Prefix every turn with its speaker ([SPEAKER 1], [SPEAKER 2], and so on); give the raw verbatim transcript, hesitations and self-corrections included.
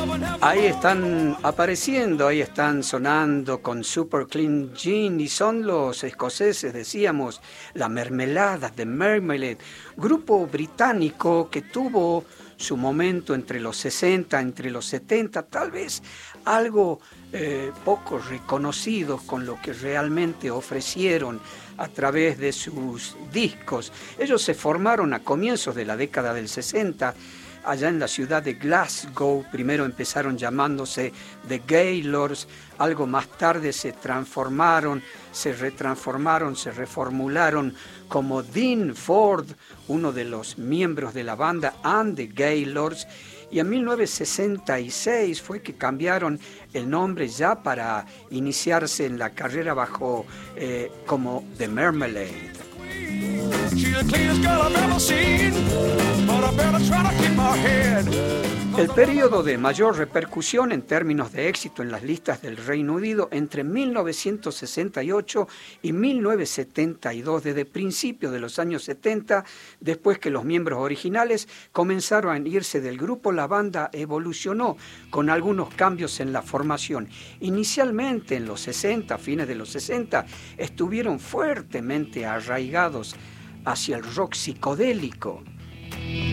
[SPEAKER 1] Ahí están apareciendo, ahí están sonando con Super Clean Gin y son los escoceses, decíamos, la Mermelada de Marmalade, grupo británico que tuvo su momento entre los sesenta, entre los setenta, tal vez algo eh, poco reconocido con lo que realmente ofrecieron a través de sus discos. Ellos se formaron a comienzos de la década del sesenta, allá en la ciudad de Glasgow. Primero empezaron llamándose The Gaylords, algo más tarde se transformaron, se retransformaron, se reformularon como Dean Ford, uno de los miembros de la banda, and The Gaylords, y en mil novecientos sesenta y seis fue que cambiaron el nombre ya para iniciarse en la carrera bajo eh, como The Marmalade. El periodo de mayor repercusión en términos de éxito en las listas del Reino Unido entre mil novecientos sesenta y ocho y mil novecientos setenta y dos, desde principios de los años setenta, después que los miembros originales comenzaron a irse del grupo, la banda evolucionó con algunos cambios en la formación. Inicialmente en los sesenta, fines de los sesenta, estuvieron fuertemente arraigados hacia el rock psicodélico.